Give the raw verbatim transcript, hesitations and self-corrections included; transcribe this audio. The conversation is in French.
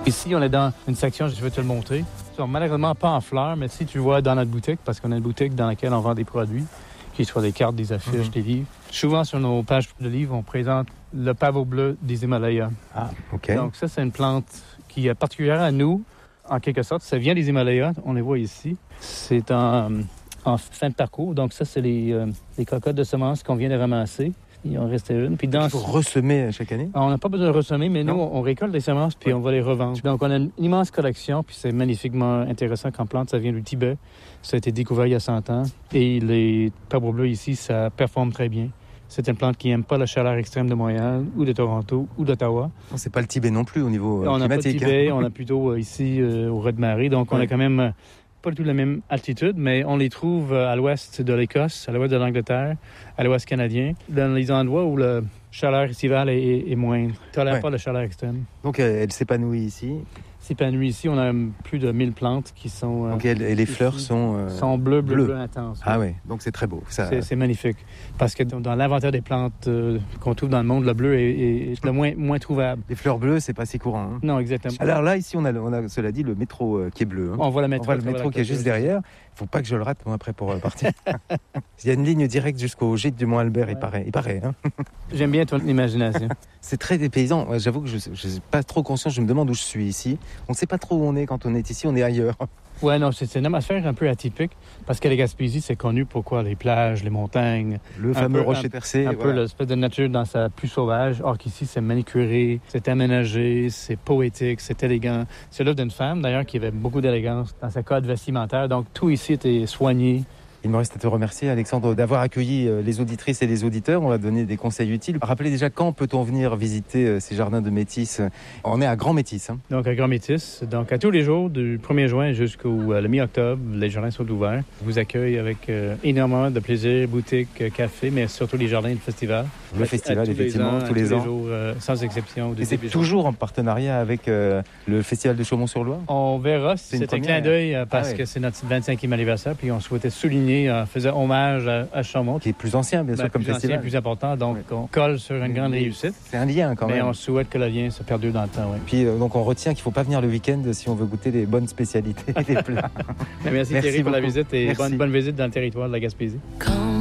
Ici, on est dans une section, je vais te le montrer. Ils sont malheureusement pas en fleurs, mais si tu vois dans notre boutique, parce qu'on a une boutique dans laquelle on vend des produits, qui soient des cartes, des affiches, mm-hmm. des livres. Souvent, sur nos pages de livres, on présente le pavot bleu des Himalayas. Ah, OK. Donc ça, c'est une plante qui est particulière à nous, en quelque sorte. Ça vient des Himalayas, on les voit ici. C'est en, en fin de parcours. Donc ça, c'est les, euh, les cocottes de semences qu'on vient de ramasser. Il en restait une. Puis dans... Il faut ressemer chaque année? On n'a pas besoin de ressemer, mais non. nous, on récolte des semences puis ouais. on va les revendre. Donc, on a une immense collection, puis c'est magnifiquement intéressant comme plante. Ça vient du Tibet. Ça a été découvert il y a cent ans. Et les pavos bleus ici, ça performe très bien. C'est une plante qui n'aime pas la chaleur extrême de Montréal ou de Toronto ou d'Ottawa. Non, c'est pas le Tibet non plus au niveau euh, on climatique. On n'a pas de Tibet, on a plutôt euh, ici euh, au raz-de-marée. Donc, on ouais. a quand même... Euh, pas du tout la même altitude, mais on les trouve à l'ouest de l'Écosse, à l'ouest de l'Angleterre, à l'ouest canadien, dans les endroits où la chaleur estivale est, est, est moindre. Ne tolère ouais. pas la chaleur extrême. Donc, euh, elle s'épanouit ici? S'épanouit ici. On a plus de mille plantes qui sont... Euh, Donc, elle, et les fleurs ici, sont... Euh, sont bleues, bleues, bleues bleu intenses. Ah oui, donc c'est très beau. Ça... C'est, c'est magnifique. Parce que dans l'inventaire des plantes euh, qu'on trouve dans le monde, le bleu est, est le moins, moins trouvable. Les fleurs bleues, c'est pas si courant. Hein. Non, exactement. Alors là, ici, on a, on a cela dit, le métro euh, qui est bleu. Hein. On voit, la métro, on voit le métro qui est juste derrière. Il ne faut pas que je le rate, moi, après, pour euh, partir. Il y a une ligne directe jusqu'au gîte du Mont-Albert, ouais. il paraît. Il paraît hein. J'aime bien ton imagination. C'est très dépaysant. J'avoue que je ne suis pas trop conscient. Je me demande où je suis ici. On ne sait pas trop où on est quand on est ici. On est ailleurs. Ouais, non, c'est, c'est une atmosphère un peu atypique parce que la Gaspésie, c'est connu pour quoi? Les plages, les montagnes. Le fameux rocher percé. Un, un voilà. peu l'espèce de nature dans sa plus sauvage. Or qu'ici, c'est manicuré, c'est aménagé, c'est poétique, c'est élégant. C'est l'œuvre d'une femme, d'ailleurs, qui avait beaucoup d'élégance dans sa code vestimentaire. Donc, tout ici était soigné. Il me reste à te remercier, Alexandre, d'avoir accueilli les auditrices et les auditeurs. On va donner des conseils utiles. Rappelez déjà quand peut-on venir visiter ces jardins de Métis. On est à Grand Métis. Hein. Donc, à Grand Métis. Donc, à tous les jours, du premier juin jusqu'au euh, mi-octobre, les jardins sont ouverts. Je vous accueille avec euh, énormément de plaisir, boutique, café, mais surtout les jardins et le festival. Le à, festival, à effectivement, les ans, tous les tous ans. les jours, euh, sans exception. Et c'est toujours en partenariat avec euh, le Festival de Chaumont-sur-Loire? On verra. C'est, c'est un clin d'œil euh, parce ah, ouais. que c'est notre vingt-cinquième anniversaire, puis on souhaitait souligner, en faisant hommage à, à Chaumont. Qui est plus ancien, bien sûr, ben, comme plus festival. Ancien, plus important, donc ouais. on colle sur une grande réussite. C'est un lien quand mais même. Mais on souhaite que le lien se perdure dans le temps, oui. Puis euh, donc on retient qu'il ne faut pas venir le week-end si on veut goûter les bonnes spécialités des plats. Merci, merci Thierry pour la visite et merci. bonne, bonne visite dans le territoire de la Gaspésie. Quand